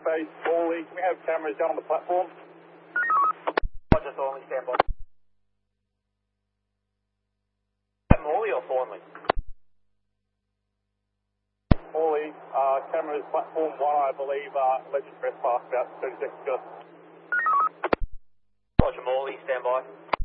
base, Morley. Can we have cameras down on the platform? Roger, Thornley, stand by. Morley or Thornley? Morley, cameras, platform 1, I believe, alleged trespass about 30 seconds ago. Roger, Morley, stand by.